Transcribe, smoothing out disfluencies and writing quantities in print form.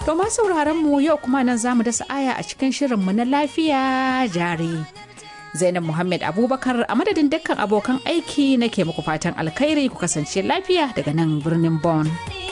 To ma sauraron mu yau kuma nan zamu dasa aya a cikin shirinmu na lafiya jari. Zainab Muhammad Abubakar a madadin dukkan abokan aiki nake muku fatan alkhairi ku kasance lafiya daga nan birnin Bonn.